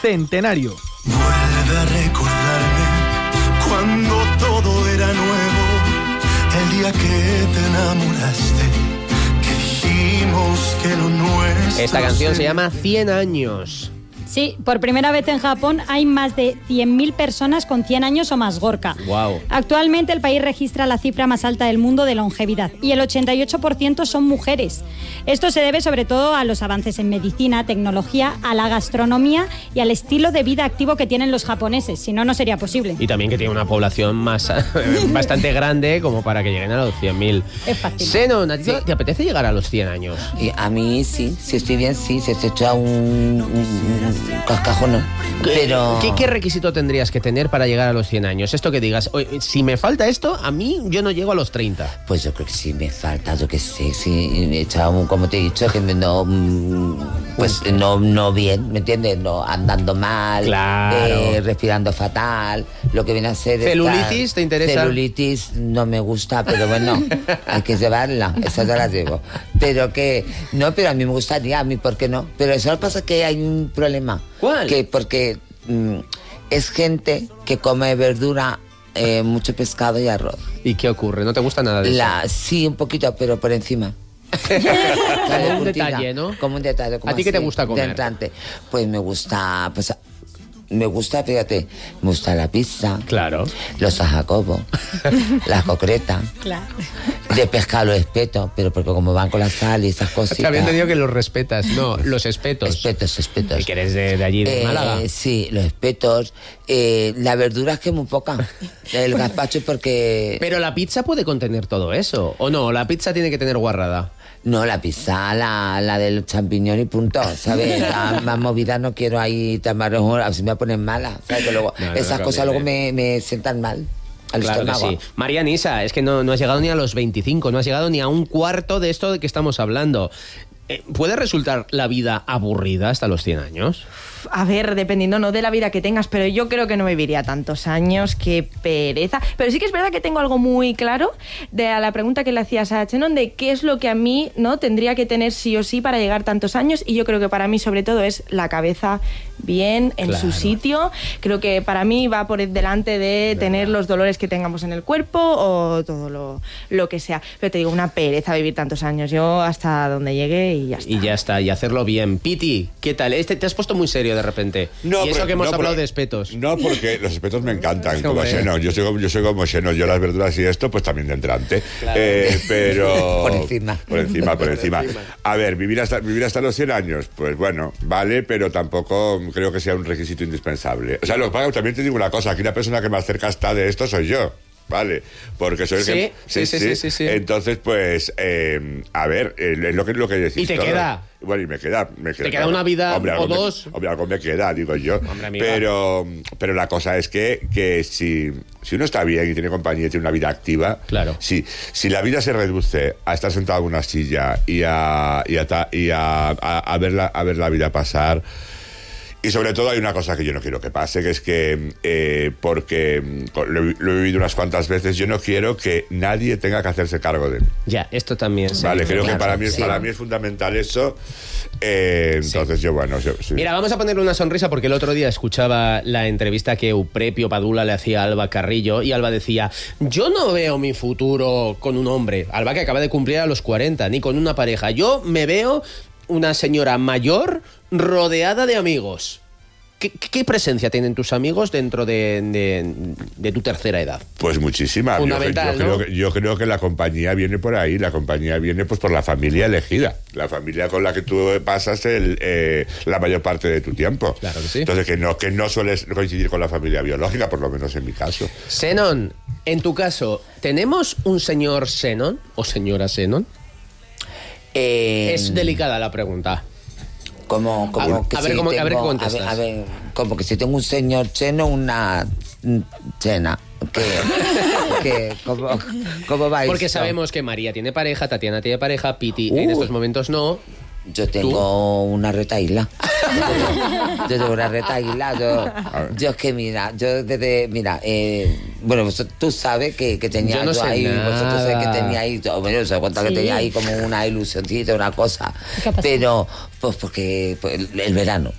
Centenario. Vuelve a recordarme cuando todo era nuevo, el día que te enamoraste, que dijimos que lo nuestro. Esta canción se llama 100 años. Sí, por primera vez en Japón hay más de 100.000 personas con 100 años o más, Gorka. Wow. Actualmente el país registra la cifra más alta del mundo de longevidad y el 88% son mujeres. Esto se debe sobre todo a los avances en medicina, tecnología, a la gastronomía y al estilo de vida activo que tienen los japoneses, si no, no sería posible. Y también que tiene una población más bastante grande como para que lleguen a los 100.000. Es fácil. Zenon, ¿a ti te apetece llegar a los 100 años? Y a mí sí, si estoy bien, sí, si estoy hecho a un cascajón, no. Pero... ¿Qué requisito tendrías que tener para llegar a los 100 años? Esto que digas, si me falta esto, a mí yo no llego a los 30. Pues yo creo que sí me falta, yo que sé, sí, he echado, como te he dicho, que no, pues no bien, ¿me entiendes? No, andando mal, claro. Respirando fatal, lo que viene a ser... ¿Celulitis te interesa? Celulitis no me gusta, pero bueno, hay que llevarla, esa ya la llevo. Pero que, no, pero a mí me gustaría, a mí, ¿por qué no? Pero eso pasa que hay un problema. ¿Cuál? Que porque es gente que come verdura, mucho pescado y arroz. ¿Y qué ocurre? ¿No te gusta nada de eso? Sí, un poquito, pero por encima. Como un detalle, ¿no? Como un detalle. Como ¿A ti qué te así, gusta comer? de entrante. Pues me gusta, fíjate, me gusta la pizza. Claro. Los ajacobos, las concretas. Claro. De pescado los espetos, pero porque como van con la sal y esas cositas. Te había entendido que los respetas. No, los espetos. Espetos. ¿Y que eres de allí, de Málaga? Sí, los espetos. La verdura es que muy poca. El gazpacho porque... Pero la pizza puede contener todo eso, ¿o no? La pizza tiene que tener guarrada. No, la pizza, la del champiñón y punto, ¿sabes? Más movida no quiero ahí tan marrón, así me ponen mala, ¿sabes? Que luego, esas cosas luego me sientan mal. Claro que sí. María Nisa, es que no has llegado ni a los 25, no has llegado ni a un cuarto de esto de que estamos hablando. ¿Puede resultar la vida aburrida hasta los 100 años? A ver, dependiendo no de la vida que tengas, pero yo creo que no viviría tantos años, qué pereza. Pero sí que es verdad que tengo algo muy claro a la pregunta que le hacías a Chenon de qué es lo que a mí no tendría que tener sí o sí para llegar tantos años, y yo creo que para mí sobre todo es la cabeza bien en su sitio. Creo que para mí va por delante de tener los dolores que tengamos en el cuerpo o todo lo que sea. Pero te digo, una pereza vivir tantos años. Yo hasta donde llegue y ya está. Y ya está, y hacerlo bien. Piti, ¿qué tal? Te has puesto muy serio de repente. No, y eso que hemos hablado pero, de espetos. No, porque los espetos me encantan, como Xeno. Yo soy como Xeno. Yo las verduras y esto, pues también de entrante. Claro. Pero... Por encima. A ver, vivir hasta los 100 años, pues bueno, vale, pero tampoco creo que sea un requisito indispensable. O sea, también te digo una cosa, aquí la persona que más cerca está de esto soy yo. Vale, porque soy el que... Sí. Entonces, pues, a ver, es lo que decís. ¿Y te queda? Bueno, y me queda. ¿Te queda una vida o dos? Hombre, algo me queda, digo yo. Pero la cosa es que si uno está bien y tiene compañía y tiene una vida activa, claro. Si la vida se reduce a estar sentado en una silla y a ver la vida pasar. Y sobre todo hay una cosa que yo no quiero que pase, que es que, porque lo he vivido unas cuantas veces, yo no quiero que nadie tenga que hacerse cargo de mí. Ya, esto también. Vale, creo que para mí es fundamental eso. Entonces yo, bueno... Sí. Mira, vamos a ponerle una sonrisa porque el otro día escuchaba la entrevista que Euprepio Padula le hacía a Alba Carrillo y Alba decía, yo no veo mi futuro con un hombre. Alba que acaba de cumplir a los 40, ni con una pareja. Yo me veo una señora mayor rodeada de amigos. ¿Qué presencia tienen tus amigos dentro de tu tercera edad? Pues muchísima. Fundamental, yo creo que la compañía viene por ahí. La compañía viene pues por la familia elegida. La familia con la que tú pasas la mayor parte de tu tiempo. Claro que sí. Entonces que no sueles coincidir con la familia biológica, por lo menos en mi caso. Zenon, en tu caso, ¿tenemos un señor Zenon o señora Zenon? Es delicada la pregunta. Como que a ver, contestas. A ver, como que si tengo un señor Cheno, una Chena. ¿Cómo va Porque esto? sabemos que María tiene pareja, Tatiana tiene pareja, Piti en estos momentos no. Yo tengo una retaíla. Yo tengo una retaíla. Yo es que mira, bueno, tú sabes que tenía yo no sé ahí, nada. vosotros sabéis que tenía ahí, bueno, no sé cuánto que tenía ahí como una ilusioncita, una cosa. ¿Qué ha pasado? Pero, pues porque el verano.